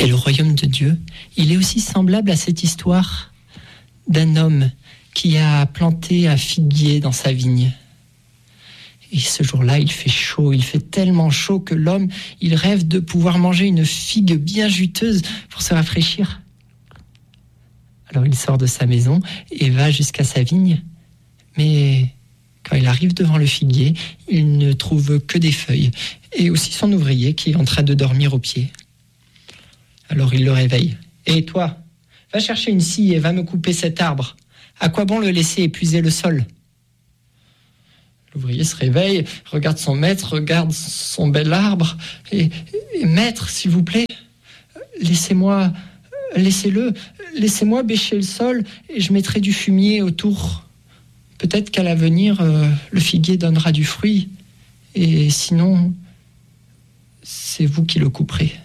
Et le royaume de Dieu, il est aussi semblable à cette histoire d'un homme qui a planté un figuier dans sa vigne. Et ce jour-là, il fait chaud, il fait tellement chaud que l'homme, il rêve de pouvoir manger une figue bien juteuse pour se rafraîchir. Alors il sort de sa maison et va jusqu'à sa vigne, mais quand il arrive devant le figuier, il ne trouve que des feuilles, et aussi son ouvrier qui est en train de dormir au pied. Alors il le réveille. « Et toi, va chercher une scie et va me couper cet arbre. À quoi bon le laisser épuiser le sol ?» L'ouvrier se réveille, regarde son maître, regarde son bel arbre, et maître, s'il vous plaît, laissez-moi bêcher le sol, et je mettrai du fumier autour. Peut-être qu'à l'avenir, le figuier donnera du fruit, et sinon, c'est vous qui le couperez.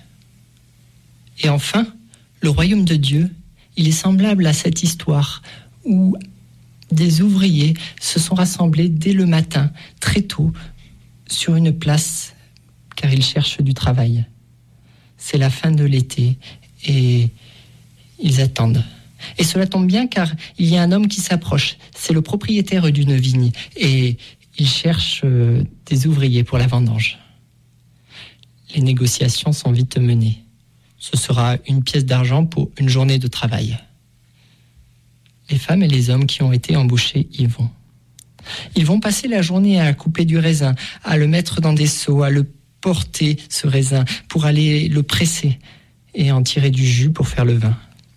Et enfin, le royaume de Dieu, il est semblable à cette histoire où des ouvriers se sont rassemblés dès le matin, très tôt, sur une place, car ils cherchent du travail. C'est la fin de l'été, et ils attendent. Et cela tombe bien car il y a un homme qui s'approche. C'est le propriétaire d'une vigne et il cherche des ouvriers pour la vendange. Les négociations sont vite menées. Ce sera une pièce d'argent pour une journée de travail. Les femmes et les hommes qui ont été embauchés y vont. Ils vont passer la journée à couper du raisin, à le mettre dans des seaux, à le porter, ce raisin, pour aller le presser et en tirer du jus pour faire le vin.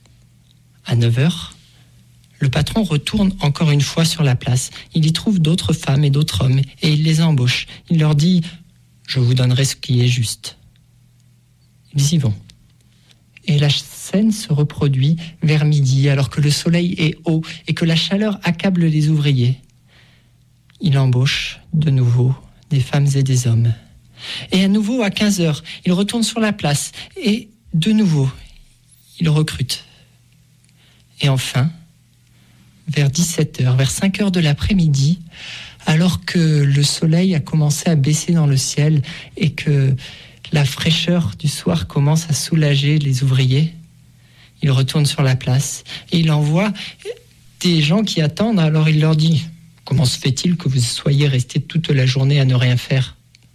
À 9h, le patron retourne encore une fois sur la place. Il y trouve d'autres femmes et d'autres hommes et il les embauche. Il leur dit « Je vous donnerai ce qui est juste ». Ils y vont. Et la scène se reproduit vers midi alors que le soleil est haut et que la chaleur accable les ouvriers. Il embauche de nouveau des femmes et des hommes. Et à nouveau à 15h, il retourne sur la place et de nouveau, il recrute. Et enfin, vers 17h, vers 5h de l'après-midi, alors que le soleil a commencé à baisser dans le ciel et que la fraîcheur du soir commence à soulager les ouvriers, il retourne sur la place et il envoie des gens qui attendent. Alors il leur dit « Comment se fait-il que vous soyez restés toute la journée à ne rien faire ?»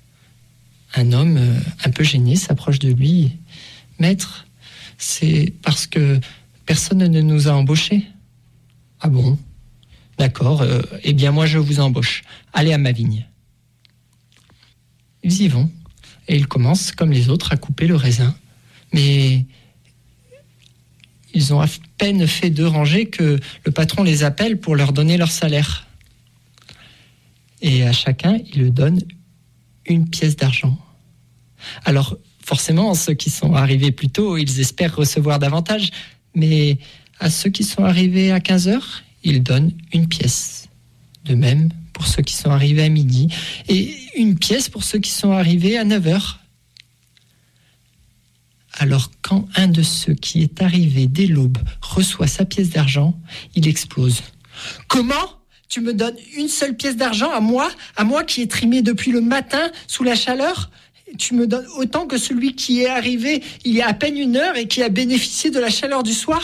Un homme, un peu gêné, s'approche de lui. « Maître, c'est parce que personne ne nous a embauchés. » « Ah bon ? D'accord, eh bien moi je vous embauche. Allez à ma vigne. » Ils y vont et ils commencent, comme les autres, à couper le raisin. Mais ils ont à peine fait 2 rangées que le patron les appelle pour leur donner leur salaire. Et à chacun, il leur donne une pièce d'argent. Alors, forcément, ceux qui sont arrivés plus tôt, ils espèrent recevoir davantage, mais à ceux qui sont arrivés à 15h, ils donnent une pièce. De même pour ceux qui sont arrivés à midi, et une pièce pour ceux qui sont arrivés à 9h. Alors quand un de ceux qui est arrivé dès l'aube reçoit sa pièce d'argent, il explose. « Comment ? Tu me donnes une seule pièce d'argent à moi qui ai trimé depuis le matin sous la chaleur ? Tu me donnes autant que celui qui est arrivé il y a à peine 1 heure et qui a bénéficié de la chaleur du soir ?»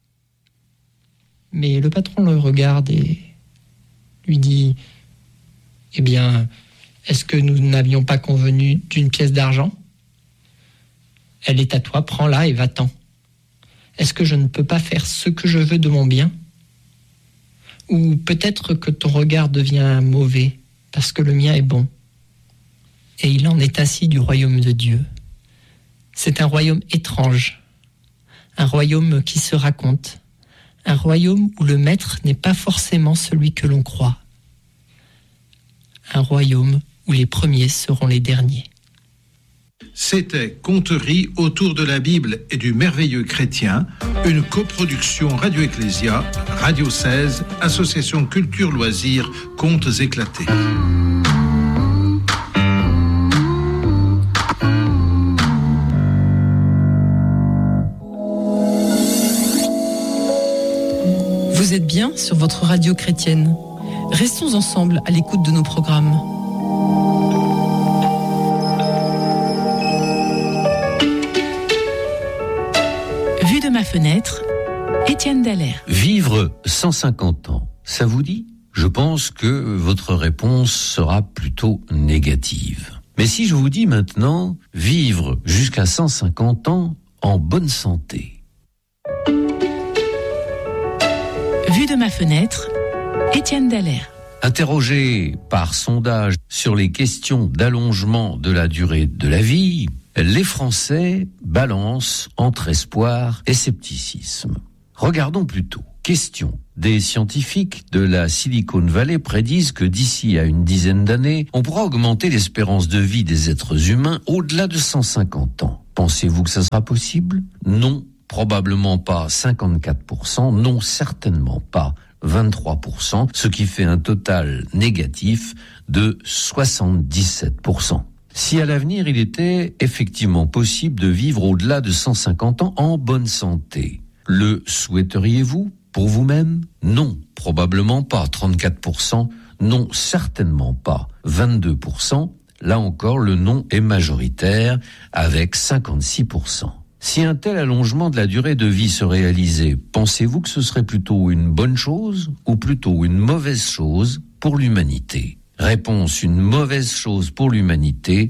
Mais le patron le regarde et lui dit « Eh bien, est-ce que nous n'avions pas convenu d'une pièce d'argent ? Elle est à toi, prends-la et va-t'en. Est-ce que je ne peux pas faire ce que je veux de mon bien ? Ou peut-être que ton regard devient mauvais parce que le mien est bon. » Et il en est ainsi du royaume de Dieu. C'est un royaume étrange, un royaume qui se raconte, un royaume où le maître n'est pas forcément celui que l'on croit, un royaume où les premiers seront les derniers. C'était Conteries autour de la Bible et du merveilleux chrétien, une coproduction Radio Ecclésia, Radio 16, Association Culture Loisirs, Contes éclatés. Vous êtes bien sur votre radio chrétienne. Restons ensemble à l'écoute de nos programmes. fenêtre, Étienne Dallaire. Vivre 150 ans, ça vous dit ? Je pense que votre réponse sera plutôt négative. Mais si je vous dis maintenant vivre jusqu'à 150 ans en bonne santé. Vue de ma fenêtre, Étienne Dallaire. Interrogé par sondage sur les questions d'allongement de la durée de la vie, les Français balancent entre espoir et scepticisme. Regardons plutôt. Question. Des scientifiques de la Silicon Valley prédisent que d'ici à une dizaine d'années, on pourra augmenter l'espérance de vie des êtres humains au-delà de 150 ans. Pensez-vous que ça sera possible ? Non, probablement pas 54%, non, certainement pas 23%, ce qui fait un total négatif de 77%. Si à l'avenir il était effectivement possible de vivre au-delà de 150 ans en bonne santé, le souhaiteriez-vous pour vous-même ? Non, probablement pas 34%, non, certainement pas 22%. Là encore, le non est majoritaire avec 56%. Si un tel allongement de la durée de vie se réalisait, pensez-vous que ce serait plutôt une bonne chose ou plutôt une mauvaise chose pour l'humanité ? Réponse, une mauvaise chose pour l'humanité,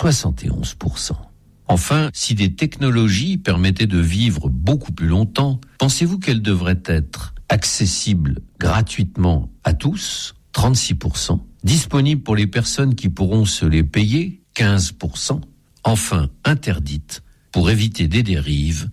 71%. Enfin, si des technologies permettaient de vivre beaucoup plus longtemps, pensez-vous qu'elles devraient être accessibles gratuitement à tous, 36%, disponibles pour les personnes qui pourront se les payer, 15%, enfin interdites pour éviter des dérives,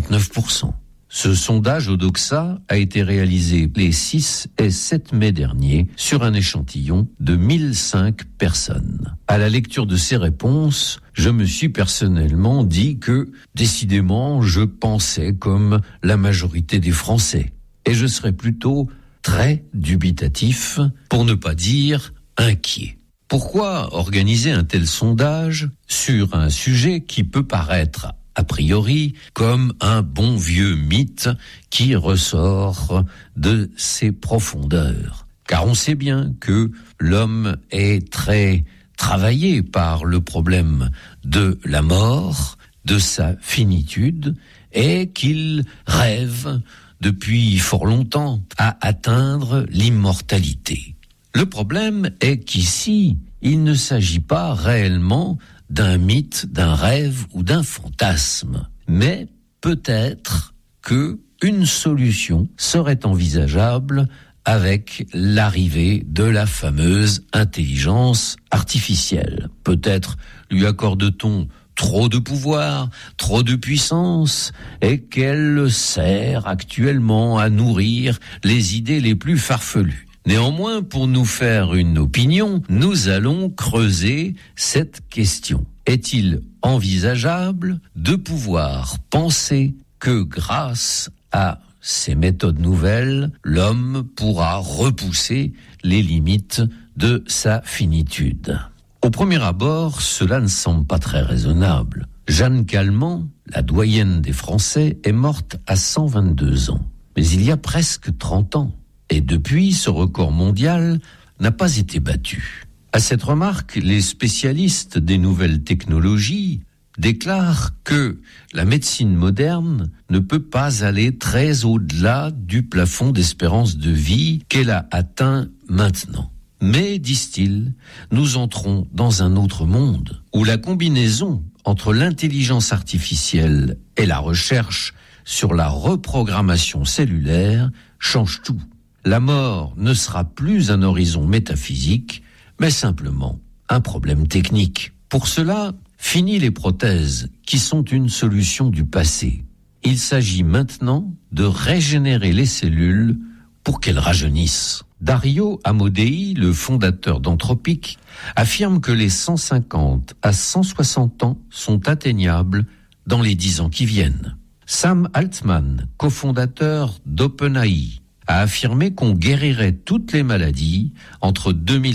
49%. Ce sondage Odoxa a été réalisé les 6 et 7 mai dernier sur un échantillon de 1005 personnes. À la lecture de ces réponses, je me suis personnellement dit que, décidément, je pensais comme la majorité des Français. Et je serais plutôt très dubitatif, pour ne pas dire inquiet. Pourquoi organiser un tel sondage sur un sujet qui peut paraître a priori comme un bon vieux mythe qui ressort de ses profondeurs? Car on sait bien que l'homme est très travaillé par le problème de la mort, de sa finitude, et qu'il rêve depuis fort longtemps à atteindre l'immortalité. Le problème est qu'ici, il ne s'agit pas réellement d'un mythe, d'un rêve ou d'un fantasme, mais peut-être que une solution serait envisageable avec l'arrivée de la fameuse intelligence artificielle. Peut-être lui accorde-t-on trop de pouvoir, trop de puissance, et qu'elle sert actuellement à nourrir les idées les plus farfelues. Néanmoins, pour nous faire une opinion, nous allons creuser cette question. Est-il envisageable de pouvoir penser que grâce à ces méthodes nouvelles, l'homme pourra repousser les limites de sa finitude? Au premier abord, cela ne semble pas très raisonnable. Jeanne Calment, la doyenne des Français, est morte à 122 ans. Mais il y a presque 30 ans. Et depuis, ce record mondial n'a pas été battu. À cette remarque, les spécialistes des nouvelles technologies déclarent que la médecine moderne ne peut pas aller très au-delà du plafond d'espérance de vie qu'elle a atteint maintenant. Mais, disent-ils, nous entrons dans un autre monde où la combinaison entre l'intelligence artificielle et la recherche sur la reprogrammation cellulaire change tout. La mort ne sera plus un horizon métaphysique, mais simplement un problème technique. Pour cela, fini les prothèses qui sont une solution du passé. Il s'agit maintenant de régénérer les cellules pour qu'elles rajeunissent. Dario Amodei, le fondateur d'Anthropic, affirme que les 150 à 160 ans sont atteignables dans les 10 ans qui viennent. Sam Altman, cofondateur d'OpenAI, a affirmé qu'on guérirait toutes les maladies entre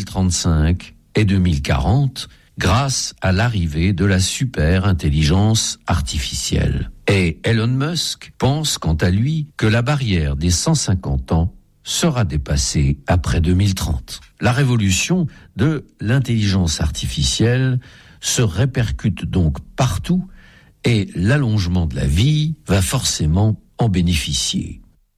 2035 et 2040 grâce à l'arrivée de la super intelligence artificielle. Et Elon Musk pense quant à lui que la barrière des 150 ans sera dépassée après 2030. La révolution de l'intelligence artificielle se répercute donc partout et l'allongement de la vie va forcément en bénéficier.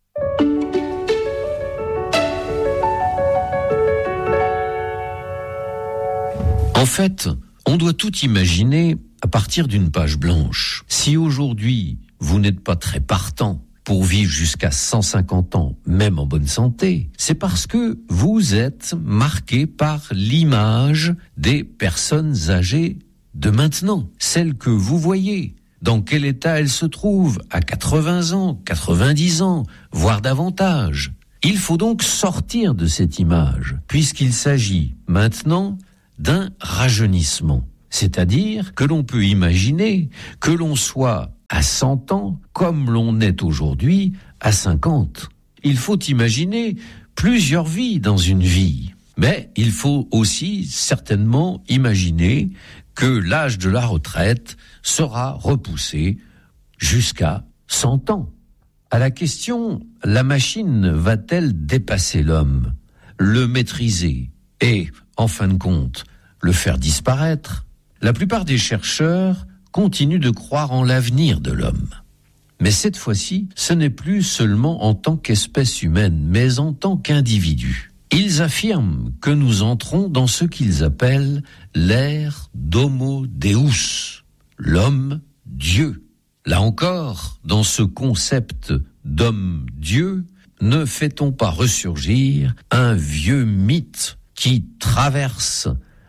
En fait, on doit tout imaginer à partir d'une page blanche. Si aujourd'hui, vous n'êtes pas très partant pour vivre jusqu'à 150 ans, même en bonne santé, c'est parce que vous êtes marqué par l'image des personnes âgées de maintenant, celles que vous voyez. Dans quel état elles se trouvent à 80 ans, 90 ans, voire davantage. Il faut donc sortir de cette image, puisqu'il s'agit maintenant d'un rajeunissement. C'est-à-dire que l'on peut imaginer que l'on soit à 100 ans comme l'on est aujourd'hui à 50. Il faut imaginer plusieurs vies dans une vie. Mais il faut aussi certainement imaginer que l'âge de la retraite sera repoussé jusqu'à 100 ans. À la question, la machine va-t-elle dépasser l'homme, le maîtriser et, en fin de compte, le faire disparaître? La plupart des chercheurs continuent de croire en l'avenir de l'homme. Mais cette fois-ci, ce n'est plus seulement en tant qu'espèce humaine, mais en tant qu'individu. Ils affirment que nous entrons dans ce qu'ils appellent l'ère d'Homo Deus, l'homme-dieu. Là encore, dans ce concept d'homme-dieu, ne fait-on pas ressurgir un vieux mythe qui traverse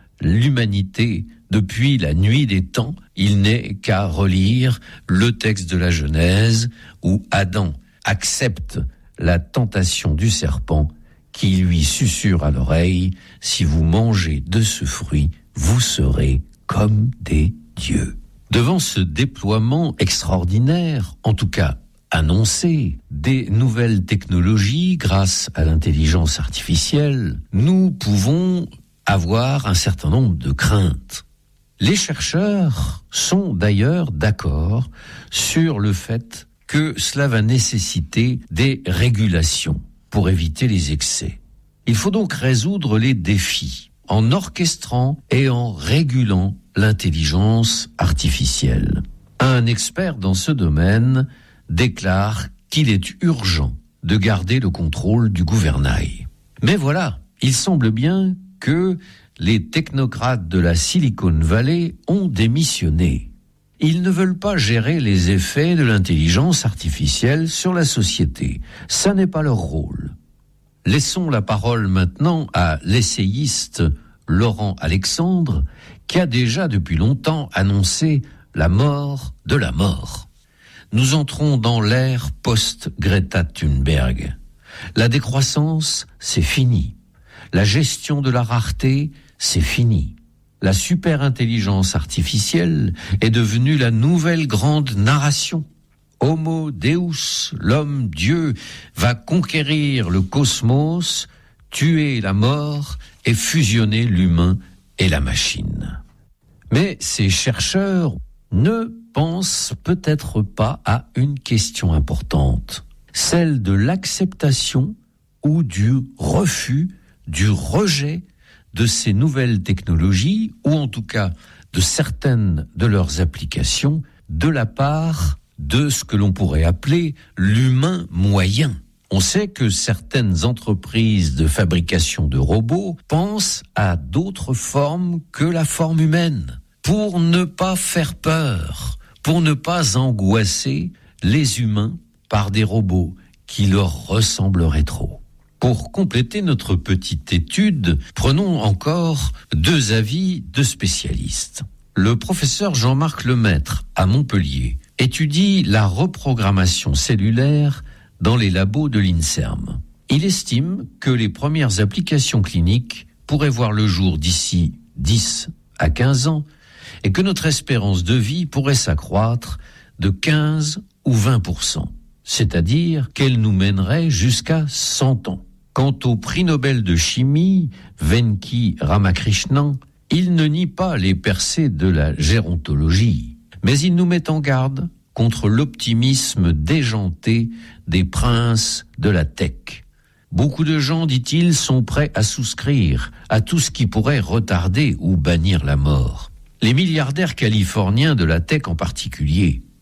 l'humanité depuis la nuit des temps? Il n'est qu'à relire le texte de la Genèse où Adam accepte la tentation du serpent qui lui susurre à l'oreille « Si vous mangez de ce fruit, vous serez comme des dieux ». Devant ce déploiement extraordinaire, en tout cas annoncé, des nouvelles technologies grâce à l'intelligence artificielle, nous pouvons avoir un certain nombre de craintes. Les chercheurs sont d'ailleurs d'accord sur le fait que cela va nécessiter des régulations pour éviter les excès. Il faut donc résoudre les défis en orchestrant et en régulant l'intelligence artificielle. Un expert dans ce domaine déclare qu'il est urgent de garder le contrôle du gouvernail. Mais voilà, il semble bien que les technocrates de la Silicon Valley ont démissionné. Ils ne veulent pas gérer les effets de l'intelligence artificielle sur la société. Ça n'est pas leur rôle. Laissons la parole maintenant à l'essayiste Laurent Alexandre, qui a déjà depuis longtemps annoncé la mort de la mort. Nous entrons dans l'ère post-Greta Thunberg. La décroissance, c'est fini. La gestion de la rareté, c'est fini. La super-intelligence artificielle est devenue la nouvelle grande narration. Homo Deus, l'homme-dieu, va conquérir le cosmos, tuer la mort et fusionner l'humain et la machine. Mais ces chercheurs ne pensent peut-être pas à une question importante, celle de l'acceptation ou du refus, du rejet de ces nouvelles technologies, ou en tout cas de certaines de leurs applications, de la part de ce que l'on pourrait appeler l'humain moyen. On sait que certaines entreprises de fabrication de robots pensent à d'autres formes que la forme humaine, pour ne pas faire peur, pour ne pas angoisser les humains par des robots qui leur ressembleraient trop. Pour compléter notre petite étude, prenons encore deux avis de spécialistes. Le professeur Jean-Marc Lemaître, à Montpellier, étudie la reprogrammation cellulaire dans les labos de l'INSERM. Il estime que les premières applications cliniques pourraient voir le jour d'ici 10 à 15 ans et que notre espérance de vie pourrait s'accroître de 15 ou 20%, c'est-à-dire qu'elle nous mènerait jusqu'à 100 ans. Quant au prix Nobel de chimie, Venki Ramakrishnan, il ne nie pas les percées de la gérontologie, mais il nous met en garde contre l'optimisme déjanté des princes de la tech. Beaucoup de gens, dit-il, sont prêts à souscrire à tout ce qui pourrait retarder ou bannir la mort. Les milliardaires californiens de la tech en particulier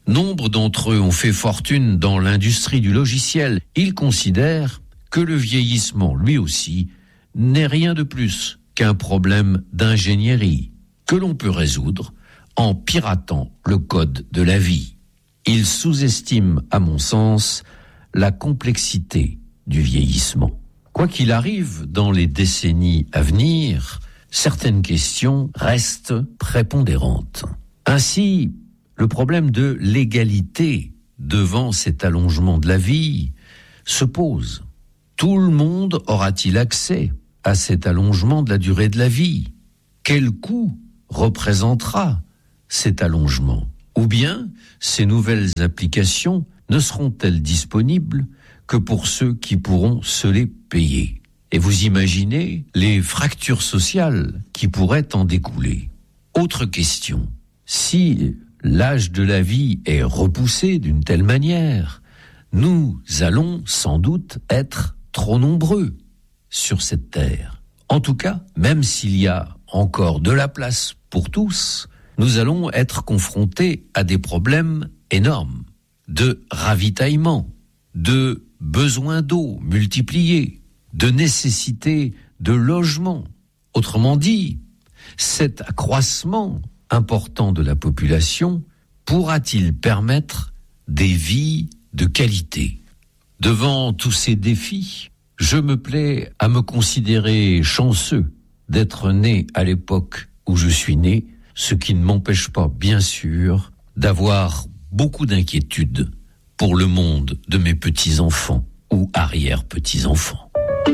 Nombre d'entre eux ont fait fortune dans l'industrie du logiciel. Ils considèrent que le vieillissement, lui aussi, n'est rien de plus qu'un problème d'ingénierie que l'on peut résoudre en piratant le code de la vie. Ils sous-estiment, à mon sens, la complexité du vieillissement. Quoi qu'il arrive dans les décennies à venir, certaines questions restent prépondérantes. Ainsi, le problème de l'égalité devant cet allongement de la vie se pose. Tout le monde aura-t-il accès à cet allongement de la durée de la vie? Quel coût représentera cet allongement? Ou bien, ces nouvelles applications ne seront-elles disponibles que pour ceux qui pourront se les payer? Et vous imaginez les fractures sociales qui pourraient en découler. Autre question, si l'âge de la vie est repoussé d'une telle manière, nous allons sans doute être trop nombreux sur cette terre. En tout cas, même s'il y a encore de la place pour tous, nous allons être confrontés à des problèmes énormes de ravitaillement, de besoins d'eau multipliés, de nécessité de logement. Autrement dit, cet accroissement important de la population pourra-t-il permettre des vies de qualité? Devant tous ces défis, je me plais à me considérer chanceux d'être né à l'époque où je suis né, ce qui ne m'empêche pas, bien sûr, d'avoir beaucoup d'inquiétudes pour le monde de mes petits-enfants ou arrière-petits-enfants.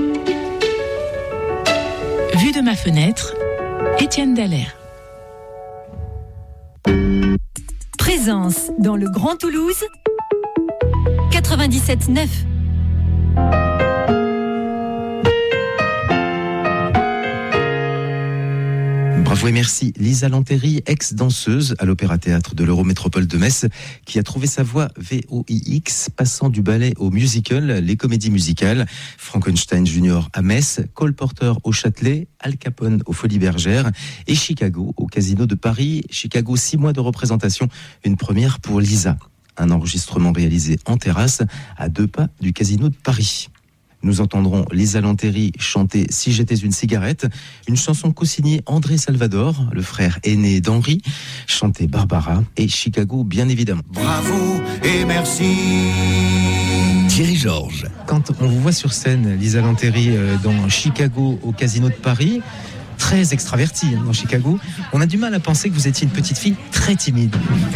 Vue de ma fenêtre, Étienne Dallaire. Présence dans le Grand Toulouse, 97.9. Bravo et merci. Lisa Lantéry, ex-danseuse à l'Opéra-Théâtre de l'Eurométropole de Metz, qui a trouvé sa voie VOIX, passant du ballet au musical, les comédies musicales, Frankenstein Junior à Metz, Cole Porter au Châtelet, Al Capone aux Folies Bergères et Chicago au Casino de Paris. Chicago, 6 mois de représentation, une première pour Lisa. Un enregistrement réalisé en terrasse à 2 pas du Casino de Paris. Nous entendrons Lisa Lantéry chanter « Si j'étais une cigarette », une chanson co-signée André Salvador, le frère aîné d'Henri, chanter Barbara et Chicago, bien évidemment. Bravo et merci. Thierry Georges. Quand on vous voit sur scène, Lisa Lantéry, dans Chicago au Casino de Paris, très extravertie dans Chicago, on a du mal à penser que vous étiez une petite fille très timide.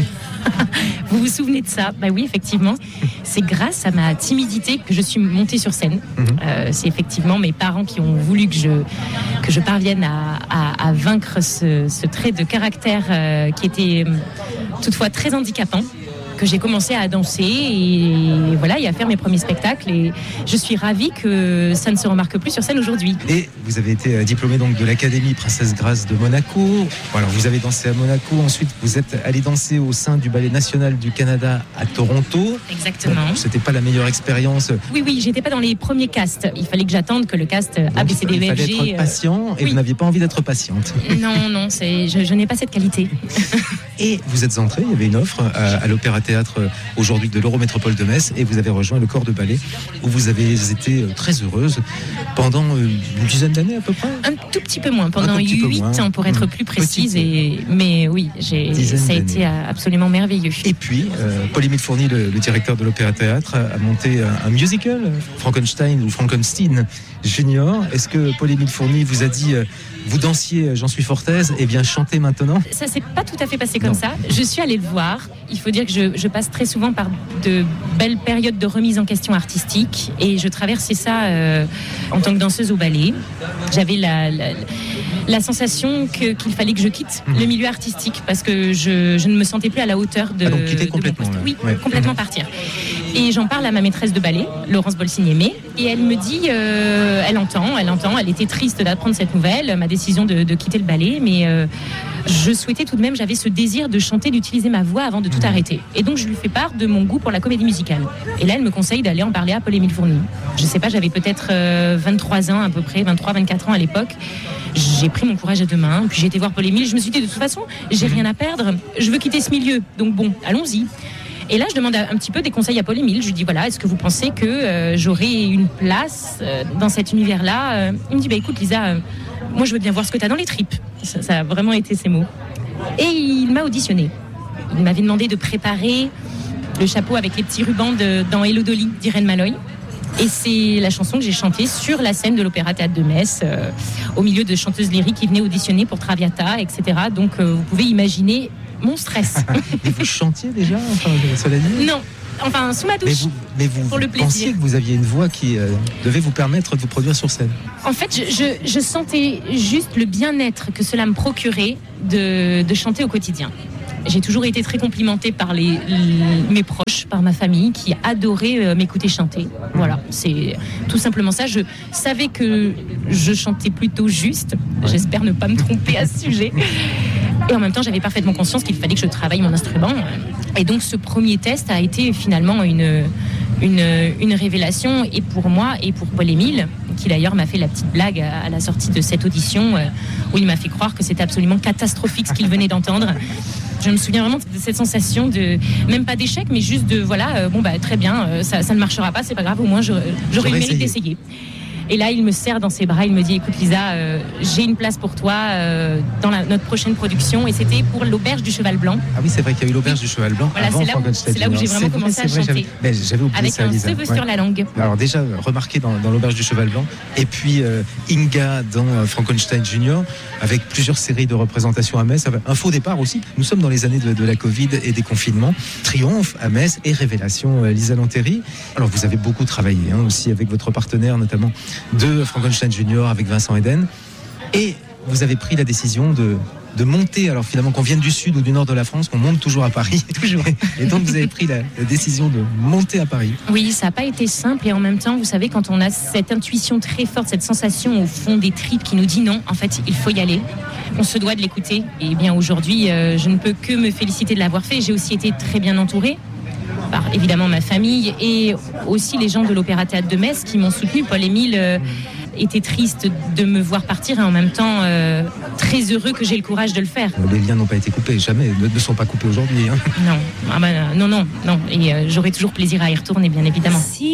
Vous vous souvenez de ça? Bah oui, effectivement. C'est grâce à ma timidité que je suis montée sur scène. C'est effectivement mes parents qui ont voulu que je parvienne à vaincre ce trait de caractère qui était toutefois très handicapant, que j'ai commencé à danser et voilà, et à faire mes premiers spectacles, et je suis ravie que ça ne se remarque plus sur scène aujourd'hui. Et vous avez été diplômée donc de l'Académie Princesse Grace de Monaco. Alors vous avez dansé à Monaco, ensuite vous êtes allée danser au sein du Ballet National du Canada à Toronto. Exactement. Bon, c'était pas la meilleure expérience. Oui, j'étais pas dans les premiers castes. Il fallait que j'attende que le cast ABCDEFG. Il fallait être patient et oui. Vous n'aviez pas envie d'être patiente. Non, je n'ai pas cette qualité. Et vous êtes entrée, il y avait une offre à l'Opéra-Théâtre aujourd'hui de l'Eurométropole de Metz, et vous avez rejoint le corps de ballet où vous avez été très heureuse pendant une dizaine d'années à peu près. Un tout petit peu moins, pendant 8 ans pour être plus précise. Mais oui, ça a été absolument merveilleux. Et puis, Paul-Émile Fourny, le directeur de l'Opéra-Théâtre, a monté un musical, Frankenstein ou Frankenstein Junior. Est-ce que Paul-Émile Fourny vous a dit vous dansiez J'en suis fort aise, et bien chantez maintenant? Ça s'est pas tout à fait passé comme ça. Je suis allée le voir. Il faut dire que je passe très souvent par de belles périodes de remise en question artistique, et je traversais ça en tant que danseuse au ballet. J'avais la sensation qu'il fallait que je quitte le milieu artistique parce que je ne me sentais plus à la hauteur de, donc quitter complètement, de mon poste. Oui, complètement partir. Et j'en parle à ma maîtresse de ballet, Laurence Bolsigné-Aimé, et elle me dit, elle entend, elle était triste d'apprendre cette nouvelle, ma décision de quitter le ballet, mais je souhaitais tout de même, j'avais ce désir de chanter, d'utiliser ma voix avant de tout arrêter. Et donc je lui fais part de mon goût pour la comédie musicale. Et là, elle me conseille d'aller en parler à Paul-Émile Fourny. Je sais pas, j'avais peut-être 23 ans à peu près, 23-24 ans à l'époque. J'ai pris mon courage à deux mains, puis j'ai été voir Paul-Émile. Je me suis dit, de toute façon, j'ai rien à perdre, je veux quitter ce milieu. Donc bon, allons-y. Et là, je demande un petit peu des conseils à Paul-Émile. Je lui dis, voilà, est-ce que vous pensez que j'aurai une place dans cet univers-là? Il me dit, écoute Lisa, moi je veux bien voir ce que tu as dans les tripes. Ça a vraiment été ses mots. Et il m'a auditionné. Il m'avait demandé de préparer le chapeau avec les petits rubans dans Hello Dolly d'Irène Malloy. Et c'est la chanson que j'ai chantée sur la scène de l'Opéra-Théâtre de Metz, au milieu de chanteuses lyriques qui venaient auditionner pour Traviata, etc. Donc vous pouvez imaginer mon stress. Et vous chantiez déjà, cela dit ? Non, enfin sous ma douche. Mais vous pour le plaisir. pensiez que vous aviez une voix qui devait vous permettre de vous produire sur scène ? En fait, je sentais juste le bien-être que cela me procurait de chanter au quotidien. J'ai toujours été très complimentée par mes proches, par ma famille, qui adoraient m'écouter chanter. Voilà, c'est tout simplement ça. Je savais que je chantais plutôt juste. Ouais. J'espère ne pas me tromper à ce sujet. Et en même temps, j'avais parfaitement conscience qu'il fallait que je travaille mon instrument. Et donc, ce premier test a été finalement une révélation, et pour moi, et pour Paul-Émile, qui d'ailleurs m'a fait la petite blague à la sortie de cette audition, où il m'a fait croire que c'était absolument catastrophique ce qu'il venait d'entendre. Je me souviens vraiment de cette sensation de, même pas d'échec, mais juste de, voilà, très bien, ça ne marchera pas, c'est pas grave, au moins j'aurais le mérite d'essayer. Et là, il me serre dans ses bras, il me dit, écoute Lisa, j'ai une place pour toi dans notre prochaine production. Et c'était pour l'Auberge du Cheval Blanc. Ah oui, c'est vrai qu'il y a eu l'Auberge du Cheval Blanc. Voilà, c'est là où j'ai vraiment commencé à chanter. J'avais oublié avec ça, un Lisa. cheveu sur la langue. Alors déjà, remarqué dans l'Auberge du Cheval Blanc. Et puis Inga dans Frankenstein Junior, avec plusieurs séries de représentations à Metz. Un faux départ aussi. Nous sommes dans les années de la Covid et des confinements. Triomphe à Metz et Révélation, Lisa Lantéry. Alors vous avez beaucoup travaillé aussi avec votre partenaire, notamment de Frankenstein Junior avec Vincent Eden, et vous avez pris la décision de monter, alors finalement qu'on vienne du sud ou du nord de la France, qu'on monte toujours à Paris. Toujours. Et donc vous avez pris la décision de monter à Paris. Oui, ça n'a pas été simple, et en même temps, vous savez, quand on a cette intuition très forte, cette sensation au fond des tripes qui nous dit non, en fait, il faut y aller, on se doit de l'écouter. Et bien aujourd'hui, je ne peux que me féliciter de l'avoir fait. J'ai aussi été très bien entourée par évidemment ma famille et aussi les gens de l'Opéra-Théâtre de Metz qui m'ont soutenu. Paul-Émile était triste de me voir partir et en même temps très heureux que j'ai le courage de le faire. Les liens n'ont pas été coupés, jamais, ne sont pas coupés aujourd'hui. Non, non. Et j'aurai toujours plaisir à y retourner, bien évidemment.